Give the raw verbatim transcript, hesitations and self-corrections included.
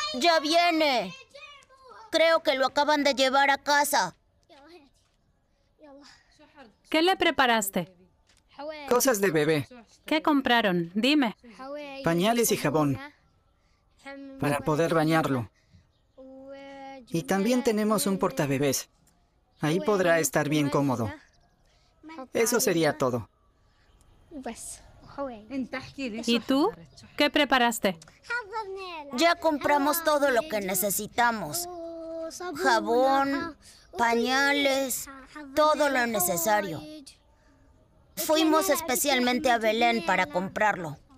Ya viene. Creo que lo acaban de llevar a casa. ¿Qué le preparaste? Cosas de bebé. ¿Qué compraron? Dime. Pañales y jabón. Para poder bañarlo. Y también tenemos un portabebés. Ahí podrá estar bien cómodo. Eso sería todo. ¿Y tú? ¿Qué preparaste? Ya compramos todo lo que necesitamos. Jabón, pañales, todo lo necesario. Fuimos especialmente a Belén para comprarlo.